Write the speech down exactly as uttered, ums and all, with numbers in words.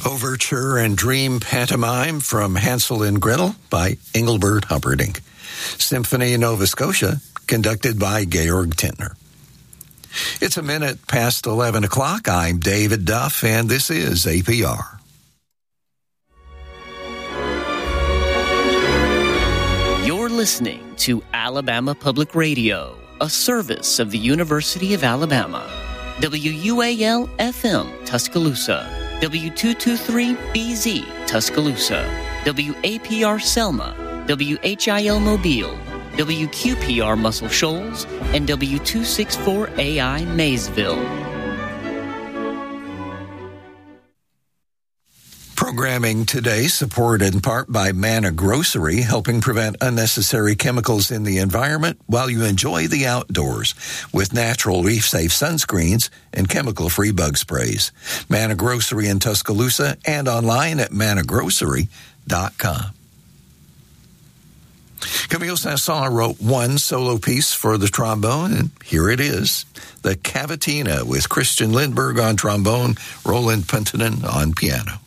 Overture and Dream Pantomime from Hansel and Gretel by Engelbert Humperdinck. Symphony Nova Scotia, conducted by Georg Tintner. It's a minute past eleven o'clock. I'm David Duff, and this is A P R. You're listening to Alabama Public Radio, a service of the University of Alabama. W U A L F M, Tuscaloosa. W two twenty-three B Z, Tuscaloosa. W A P R Selma. W H I L Mobile. W Q P R Muscle Shoals. And W two sixty-four A I Maysville. Programming today supported in part by Manna Grocery, helping prevent unnecessary chemicals in the environment while you enjoy the outdoors with natural reef-safe sunscreens and chemical-free bug sprays. Manna Grocery in Tuscaloosa and online at manna grocery dot com. Camille Saint-Saëns wrote one solo piece for the trombone, and here it is, the Cavatina with Christian Lindberg on trombone, Roland Puntonen on piano.